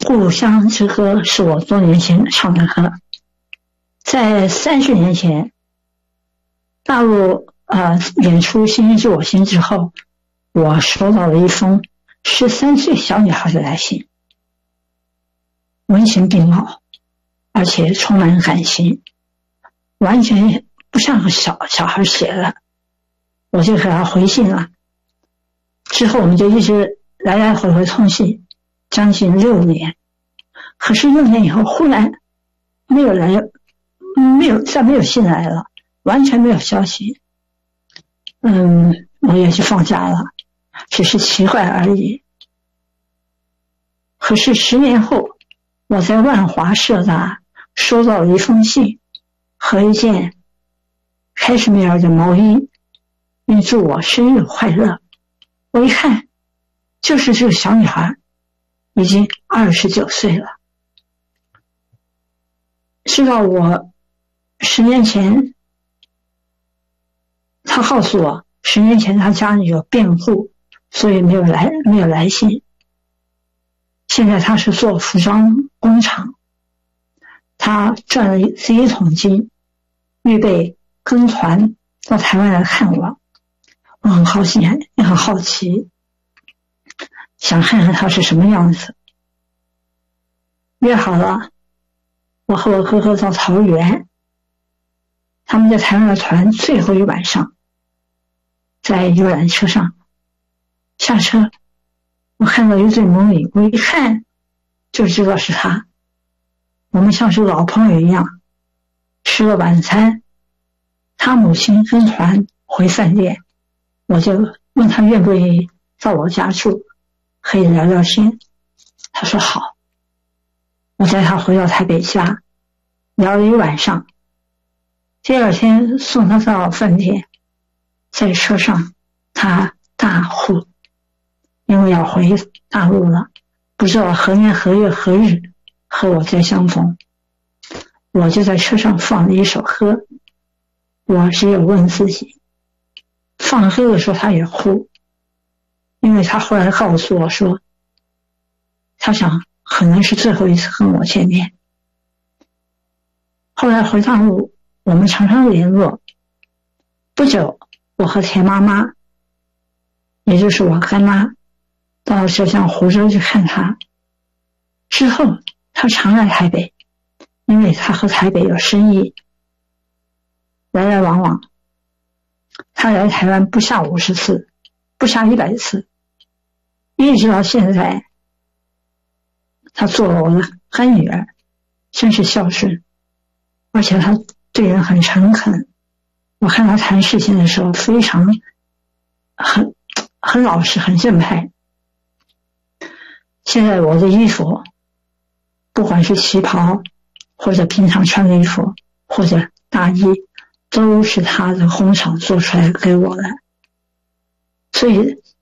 故乡之歌是我多年前唱的歌，在30年前大陆演出《星星知我心》之后，我收到了一封13岁小女孩的来信，文情并茂，而且充满感情，完全不像个小孩写的。我就给她回信了，之后我们就一直来来回回通信，将近6年。可是6年以后，忽然没有信来了，完全没有消息。我也去放假了，只是奇怪而已。可是10年后，我在万华社大收到了一封信和一件开什米尔的毛衣，并祝我生日快乐。我一看，就是这个小女孩已经29岁了。知道我10年前，她告诉我10年前她家里有变故，所以没有来信。现在她是做服装工厂，她赚了第一桶金，预备跟团到台湾来看我。我很高兴，也很好奇，想看看她是什么样子。约好了，我和我哥哥到桃园，他们在台湾的团最后一晚上，在游览车上下车，我看到一对母女，我一看就知道是他。我们像是老朋友一样，吃了晚餐，他母亲跟团回饭店，我就问他愿不愿意到我家住，可以聊聊天。他说好。我带他回到台北家，聊了一晚上。第二天送他到饭店，在车上他大哭，因为要回大陆了，不知道何年何月何日和我再相逢。我就在车上放了一首歌，我只有问自己，放歌的时候他也哭，因为他后来告诉我说，他想可能是最后一次跟我见面。后来回大陆，我们常常联络。不久，我和田妈妈，也就是我干妈，到浙江湖州去看她。之后，她常来台北，因为她和台北有生意，来来往往。她来台湾不下50次，不下100次，一直到现在。她做了我的干女儿，真是孝顺，而且她对人很诚恳。我看她谈事情的时候非常很老实，很正派。现在我的衣服，不管是旗袍或者平常穿的衣服或者大衣，都是她的工厂做出来给我的。所以